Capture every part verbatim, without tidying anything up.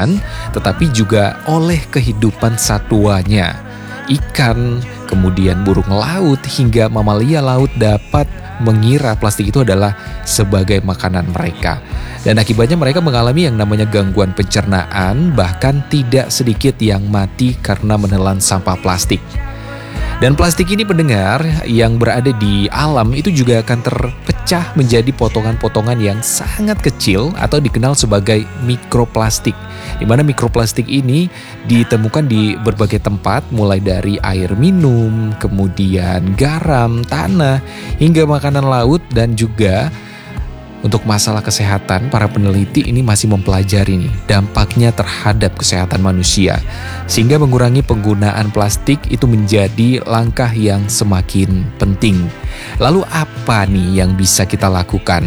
lingkungan, tetapi juga oleh kehidupan satwanya. Ikan, kemudian burung laut, hingga mamalia laut dapat mengira plastik itu adalah sebagai makanan mereka. Dan akibatnya mereka mengalami yang namanya gangguan pencernaan, bahkan tidak sedikit yang mati karena menelan sampah plastik. Dan plastik ini pendengar yang berada di alam itu juga akan terpecah menjadi potongan-potongan yang sangat kecil atau dikenal sebagai mikroplastik. Di mana mikroplastik ini ditemukan di berbagai tempat, mulai dari air minum, kemudian garam, tanah, hingga makanan laut. Dan juga untuk masalah kesehatan, para peneliti ini masih mempelajari nih dampaknya terhadap kesehatan manusia. Sehingga mengurangi penggunaan plastik itu menjadi langkah yang semakin penting. Lalu apa nih yang bisa kita lakukan?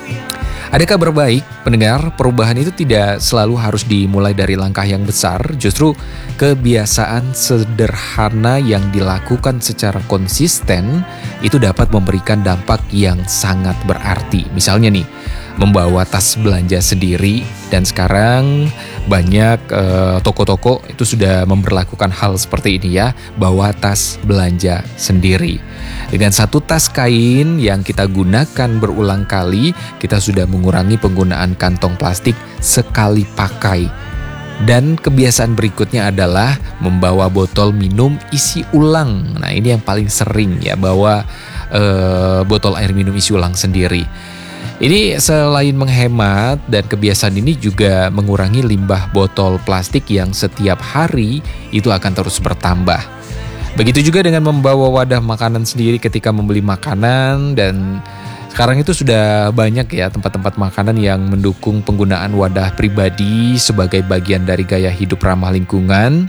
Ada kabar baik, pendengar, perubahan itu tidak selalu harus dimulai dari langkah yang besar. Justru kebiasaan sederhana yang dilakukan secara konsisten itu dapat memberikan dampak yang sangat berarti. Misalnya nih, membawa tas belanja sendiri, dan sekarang banyak eh, toko-toko itu sudah memberlakukan hal seperti ini ya, bawa tas belanja sendiri. Dengan satu tas kain yang kita gunakan berulang kali, kita sudah mengurangi penggunaan kantong plastik sekali pakai. Dan kebiasaan berikutnya adalah membawa botol minum isi ulang. Nah, ini yang paling sering ya, bawa eh, botol air minum isi ulang sendiri. Ini selain menghemat, dan kebiasaan ini juga mengurangi limbah botol plastik yang setiap hari itu akan terus bertambah. Begitu juga dengan membawa wadah makanan sendiri ketika membeli makanan, dan sekarang itu sudah banyak ya tempat-tempat makanan yang mendukung penggunaan wadah pribadi sebagai bagian dari gaya hidup ramah lingkungan.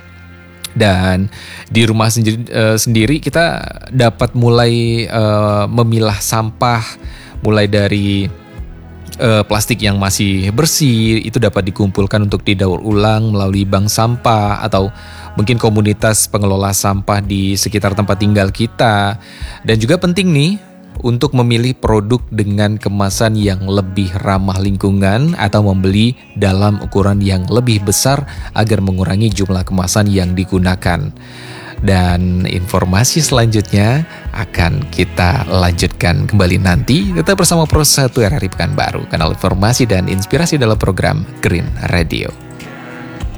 Dan di rumah sendiri, uh, sendiri kita dapat mulai uh, memilah sampah, mulai dari uh, plastik yang masih bersih itu dapat dikumpulkan untuk didaur ulang melalui bank sampah atau mungkin komunitas pengelola sampah di sekitar tempat tinggal kita. Dan juga penting nih untuk memilih produk dengan kemasan yang lebih ramah lingkungan atau membeli dalam ukuran yang lebih besar agar mengurangi jumlah kemasan yang digunakan. Dan informasi selanjutnya akan kita lanjutkan kembali nanti. Tetap bersama Pro satu R R I Pekanbaru, kanal informasi dan inspirasi dalam program Green Radio.